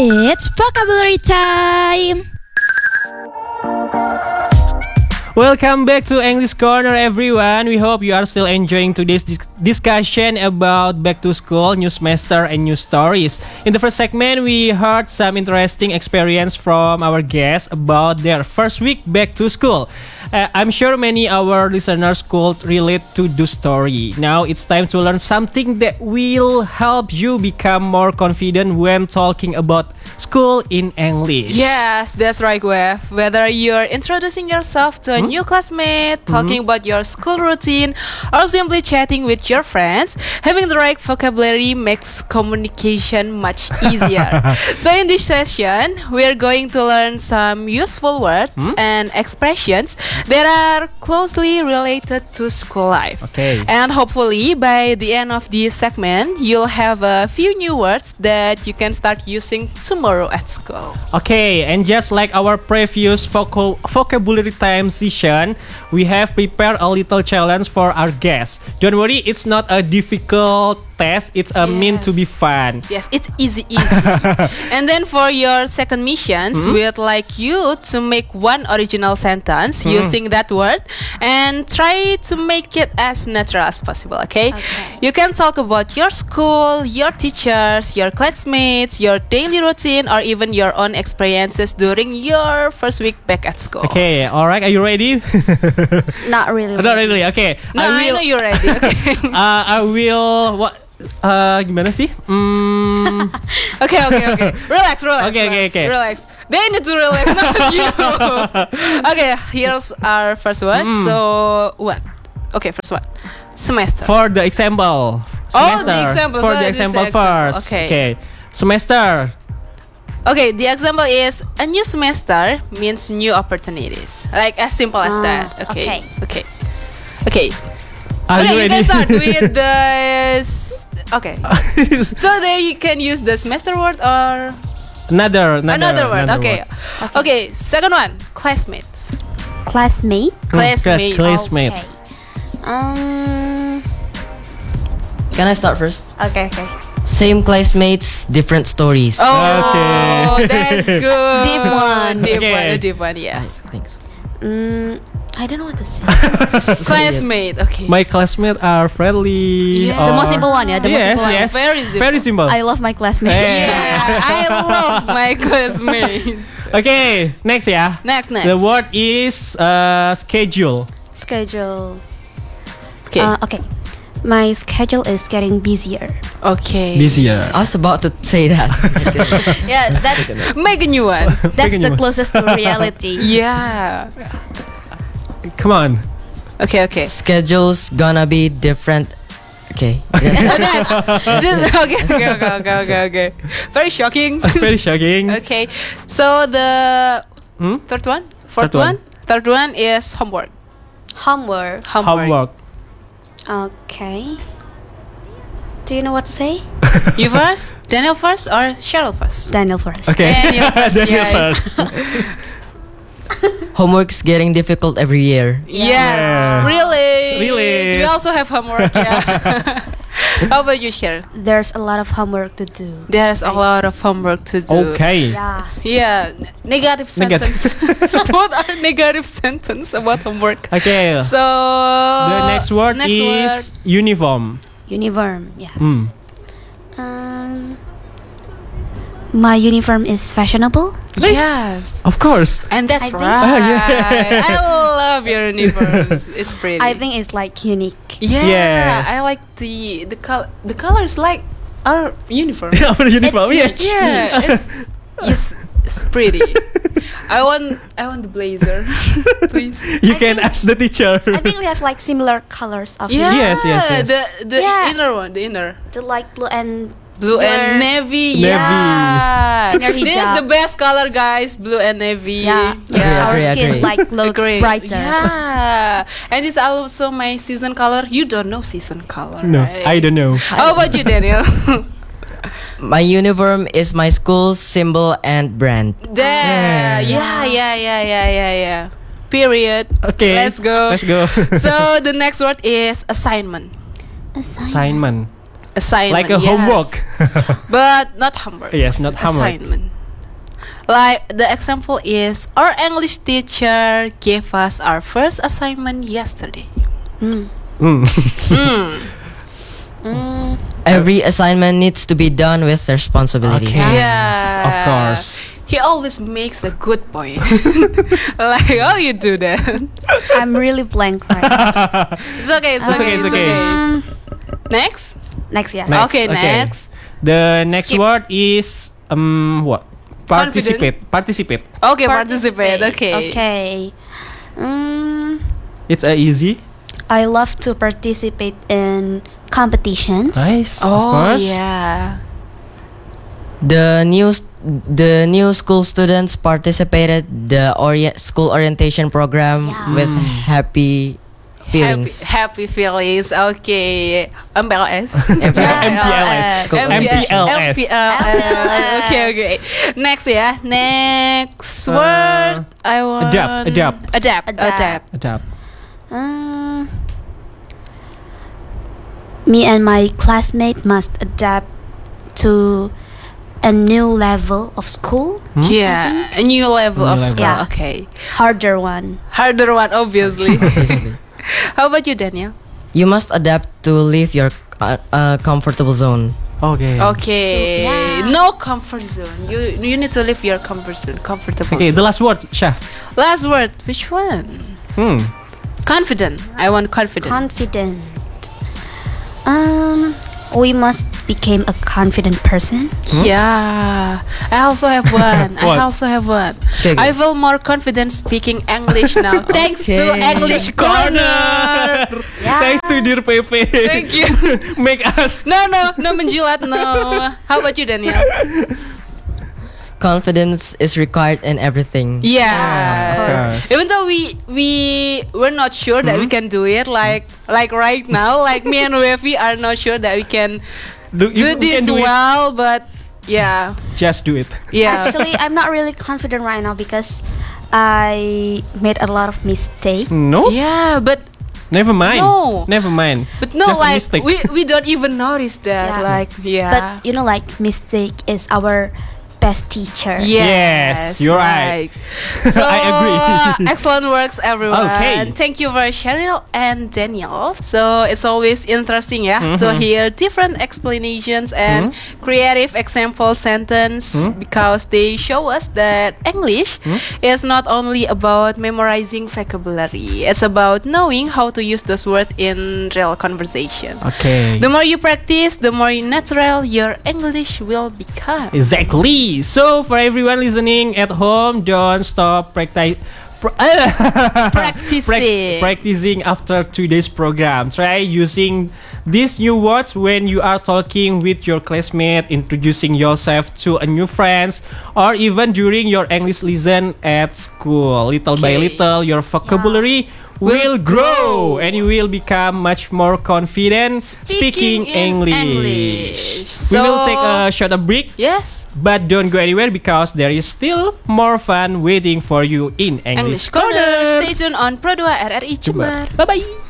It's vocabulary time! Welcome back to English Corner, everyone. We hope you are still enjoying today's discussion about back to school, new semester, and new stories. In the first segment, we heard some interesting experience from our guests about their first week back to school. I'm sure many our listeners could relate to the story. Now it's time to learn something that will help you become more confident when talking about school in English. Yes, that's right, Wef. Whether you're introducing yourself to a new classmate, talking about your school routine, or simply chatting with your friends, having the right vocabulary makes communication much easier. So in this session, we're going to learn some useful words and expressions that are closely related to school life. Okay. And hopefully, by the end of this segment, you'll have a few new words that you can start using tomorrow at school. Okay, and just like our previous vocabulary time session, we have prepared a little challenge for our guests. Don't worry, it's not a difficult test, it's a meant to be fun. Yes, it's easy. And then for your second missions, we'd like you to make one original sentence using that word and try to make it as natural as possible, okay? You can talk about your school, your teachers, your classmates, your daily routine, or even your own experiences during your first week back at school. Okay, alright, are you ready? Not really. Not really, okay. No, I know you're ready, okay? I will... What? Gimana sih? Okay. Relax. Okay. Relax. They need to relax, not you. Okay, here's our first one. So, what? Okay, first one. Semester. For the example. The example. For So the this is example the example. first. Okay. Semester. Okay, the example is a new semester means new opportunities. Like as simple as that. Okay. Are you ready? Can start with the... Okay. So there you can use the semester word or... Another word. Okay, second one. Classmates. Classmate? Classmate. Classmate. Okay. Can I start first? Okay. Same classmates, different stories. Oh, Okay. that's good. Deep one. Deep one, yes. Thanks. I don't know what to say. Classmate, okay. My classmates are friendly. Yeah. The most simple one, yeah. The most Yes, simple one. yes. Very simple. I love my classmate. Yeah, I love my classmate. Okay, next ya. Next. The word is schedule. Schedule. Okay. Okay. My schedule is getting busier. Okay. Busier. I was about to say that. Yeah, that's Make a new one. that's the closest to reality. Yeah. Come on. Okay. Schedule's gonna be different. Okay. Yes. Okay. Very shocking. Very shocking. Okay. So the third one? Third one. Third one is homework. Homework. Okay. Do you know what to say? You first? Daniel first or Cheryl first? Daniel first. Okay. Daniel first, Daniel yes. Homework's getting difficult every year. Yes. Yeah. Really? We also have homework, yeah. How about you, Cheryl? There's a lot of homework to do. There's a lot of homework to do. Okay. Yeah. Yeah, negative sentence. What are negative sentence about homework? Okay. So The next word is uniform. Uniform. Yeah. My uniform is fashionable. Yes, Of course. and that's I think- right. I love your uniforms. It's pretty. I think it's like unique. Yeah, Yes. I like the color. The colors like our uniform. Our uniform. It's Yes. Yeah, it's pretty. I want the blazer, please. You I can think- ask the teacher. I think we have like similar colors of Yeah, Yes. The Yeah. inner one, the inner. the light blue and Blue and navy. Yeah. Inner This is hijab. the best color, guys. Blue and navy. yeah, our Agree, skin agree. like looks Agree. brighter. Yeah. And this is also my season color. You don't know season color. No, right? I don't know. How about you, Daniel? My uniform is my school symbol and brand. There. Yeah. Period. Okay. Let's go. So the next word is assignment. Assignment. Assignment. Like a yes. homework. But not homework. Yes, not homework. Assignment. Like the example is our English teacher gave us our first assignment yesterday. Mm. Every assignment needs to be done with responsibility. Okay. Yeah. Of course. He always makes a good point. Like, how you do that? I'm really blank right now. It's okay, it's It's okay, okay, it's it's okay. okay. Next? Next, yeah. Next, Okay, next. The next Skip. word is what? Participate. Participate. Okay, participate. Okay. Okay. It's easy. I love to participate in competitions. Nice. Of Oh, course. yeah. The new school students participated the school orientation program Yeah. with happy feelings. Happy feelings. Okay. MPLS. MPLS. MPLS. Okay. Next, yeah. Next word. I want Adapt. Adapt. Me and my classmate must adapt to a new level of school, Yeah. A new level of level. school. Yeah. Okay. harder one. Harder one, obviously. Obviously. How about you, Daniel? You must adapt to leave your comfortable zone. Okay. Okay. Yeah. No comfort zone. You need to leave your comfort zone. Comfortable. Okay, the zone. last word, Shah. Last word. Which one? Confident. I want confident. Confident. We must become a confident person. Yeah. I also have one. What? Okay, I feel more confident speaking English now. Thanks to Okay. English Corner. Yeah. Thanks to Dear PP. Thank you. Make us. No menjilat, no. How about you, Daniel? Confidence is required in everything. Yeah. of course. Even though we're not sure that we can do it, like right now, like me and Wevi are not sure that we can do You this can do it. well, but yeah, Just do it. yeah. Actually, I'm not really confident right now because I made a lot of mistakes. No? Yeah, but Never mind. No. Never mind. but no, Just a like mistake. we don't even notice that. Yeah. Like yeah. But you know, like mistake is our best teacher. Yes, you're right. So I agree. excellent works, everyone. Okay. Thank you for Cheryl and Daniel. So it's always interesting, yeah, to hear different explanations and creative example sentence because they show us that English is not only about memorizing vocabulary. It's about knowing how to use those words in real conversation. Okay. The more you practice, the more natural your English will become. Exactly. So for everyone listening at home, don't stop practicing after today's program. Try using these new words when you are talking with your classmate, introducing yourself to a new friends, or even during your English lesson at school. Little by Okay. little, your vocabulary will grow and you will become much more confident speaking in English. So, We will take a short break. yes. But don't go anywhere because there is still more fun waiting for you in English English Corner. Stay tuned on Pro 2 RRI Jember. Bye bye.